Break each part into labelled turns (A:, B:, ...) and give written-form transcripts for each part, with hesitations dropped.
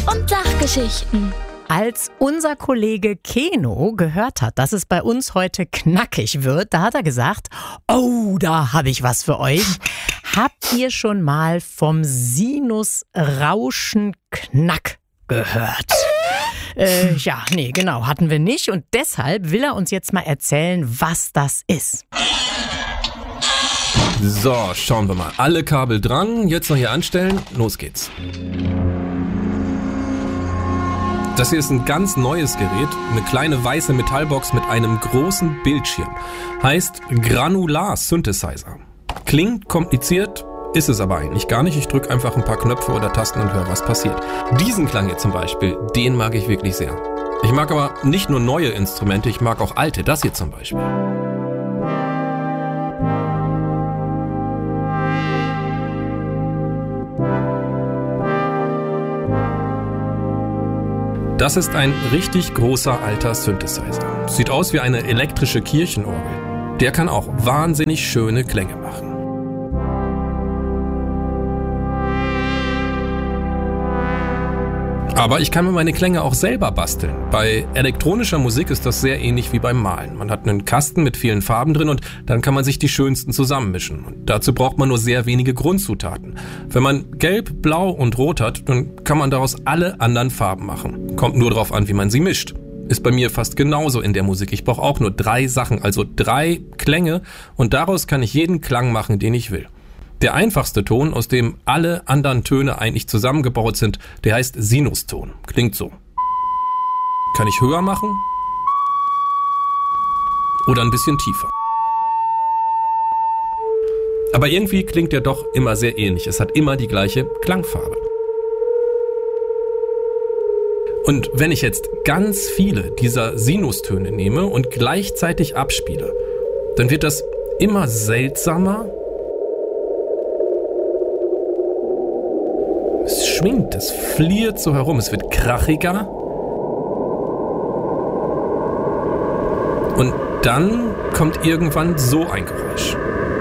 A: und Sachgeschichten.
B: Als unser Kollege Keno gehört hat, dass es bei uns heute knackig wird, da hat er gesagt, oh, da habe ich was für euch. Habt ihr schon mal vom Sinusrauschenknack gehört? Ja, nee, genau, hatten wir nicht. Und deshalb will er uns jetzt mal erzählen, was das ist.
C: So, schauen wir mal. Alle Kabel dran, jetzt noch hier anstellen, los geht's. Das hier ist ein ganz neues Gerät, eine kleine weiße Metallbox mit einem großen Bildschirm. Heißt Granular Synthesizer. Klingt kompliziert, ist es aber eigentlich gar nicht. Ich drücke einfach ein paar Knöpfe oder Tasten und höre, was passiert. Diesen Klang hier zum Beispiel, den mag ich wirklich sehr. Ich mag aber nicht nur neue Instrumente, ich mag auch alte. Das hier zum Beispiel. Das ist ein richtig großer alter Synthesizer. Sieht aus wie eine elektrische Kirchenorgel. Der kann auch wahnsinnig schöne Klänge machen. Aber ich kann mir meine Klänge auch selber basteln. Bei elektronischer Musik ist das sehr ähnlich wie beim Malen. Man hat einen Kasten mit vielen Farben drin und dann kann man sich die schönsten zusammenmischen. Und dazu braucht man nur sehr wenige Grundzutaten. Wenn man Gelb, Blau und Rot hat, dann kann man daraus alle anderen Farben machen. Kommt nur darauf an, wie man sie mischt. Ist bei mir fast genauso in der Musik. Ich brauche auch nur 3 Sachen, also 3 Klänge und daraus kann ich jeden Klang machen, den ich will. Der einfachste Ton, aus dem alle anderen Töne eigentlich zusammengebaut sind, der heißt Sinuston. Klingt so. Kann ich höher machen oder ein bisschen tiefer. Aber irgendwie klingt der doch immer sehr ähnlich. Es hat immer die gleiche Klangfarbe. Und wenn ich jetzt ganz viele dieser Sinustöne nehme und gleichzeitig abspiele, dann wird das immer seltsamer. Es schwingt, es fliert so herum, es wird krachiger. Und dann kommt irgendwann so ein Geräusch.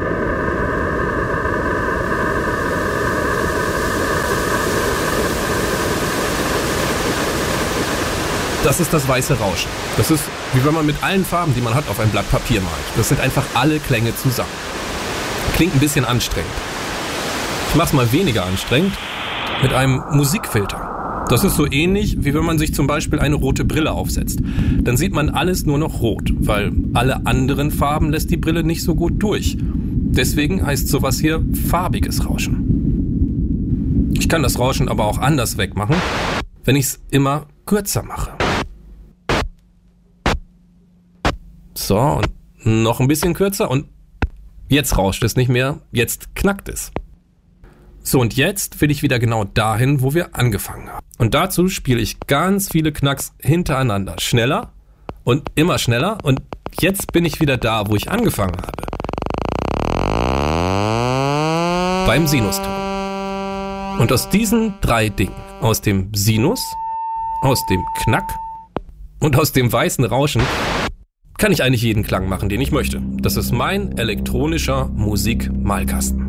C: Das ist das weiße Rauschen. Das ist, wie wenn man mit allen Farben, die man hat, auf ein Blatt Papier malt. Das sind einfach alle Klänge zusammen. Klingt ein bisschen anstrengend. Ich mach's mal weniger anstrengend. Mit einem Musikfilter. Das ist so ähnlich, wie wenn man sich zum Beispiel eine rote Brille aufsetzt. Dann sieht man alles nur noch rot, weil alle anderen Farben lässt die Brille nicht so gut durch. Deswegen heißt sowas hier farbiges Rauschen. Ich kann das Rauschen aber auch anders wegmachen, wenn ich es immer kürzer mache. So, und noch ein bisschen kürzer und jetzt rauscht es nicht mehr, jetzt knackt es. So, und jetzt will ich wieder genau dahin, wo wir angefangen haben. Und dazu spiele ich ganz viele Knacks hintereinander. Schneller und immer schneller. Und jetzt bin ich wieder da, wo ich angefangen habe. Beim Sinuston. Und aus diesen 3 Dingen, aus dem Sinus, aus dem Knack und aus dem weißen Rauschen, kann ich eigentlich jeden Klang machen, den ich möchte. Das ist mein elektronischer Musikmalkasten.